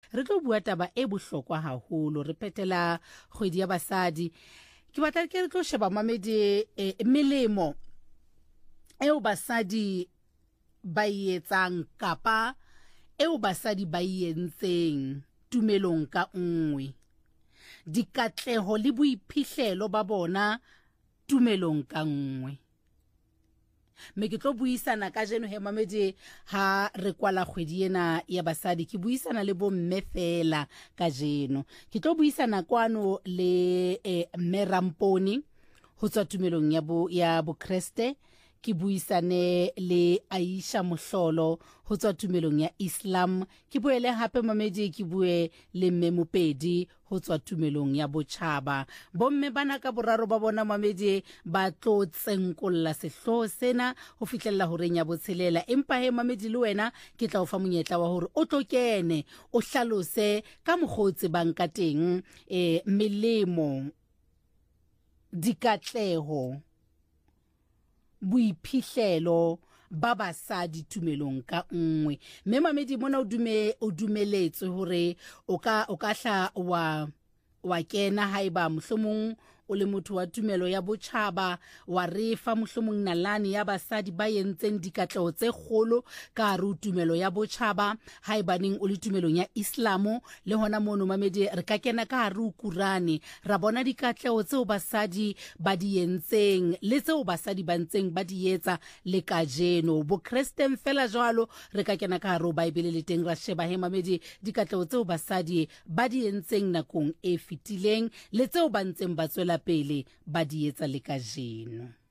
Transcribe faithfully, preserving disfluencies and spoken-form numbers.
re tlo bua taba e bohlokwa haholo re petela kgwedi ya basadi. Ke batla ke re tlo sheba mamedi e, melemo eo basadi ba etsang kapa eo basadi ba entseng tumelong ka nngwe, dikatleho le boiphihlelo ba bona tumelong ka nngwe. Me ke tlo buisana ka jeno he mamedi ha re kwala kgwedi ena ya basadi, ke buisana le bo mme fela ka jeno. Ke tlo buisana kwano le eh, mme Ramponi ho tswa tumelong ya bo ya bo Kriste, ke buisane le Aisha Mohlolo ho tswa tumelong ya Islam, ke boele hape mamedi ke bue le mme Mopedi ho tswa tumelong ya Botjhaba. Bomme bana ka boraro ba bona mamedi ba tlo tsenkolla sehloho sena ho fihlella hore nya botshelela. Empa he mamedi le wena ke tla o fa monyetla wa hore o tlo kene o hlalose ka mogotse banka teng eh melemo, dikatleho, boiphihlelo ba basadi tumelong ka nngwe. Mme mamedi mona o dume o dumeletswe hore o ka o ka hla wa wa kena haiba mohlomong o le motho wa tumelo ya Botjhaba, wa refa mohlomong nalane ya basadi ba yentseng dikatleho tse kgolo ka hare ho tumelo ya Botjhaba, haibaneng o le tumelong ya Islamo. Le hona mono mamedi re ka kena ka hare ho Kurane ra bona dikatleho tseo basadi ba di yentseng le tseo basadi ba ntseng ba di etsa le kajeno. Bo Kristen fela jwalo re ka kena ka hare ho Bible le teng ra sheba he mamedi dikatleho tseo basadi ba di yentseng nakong e fetileng le tseo ba ntseng ba tswela pele ba di etsa le kajeno.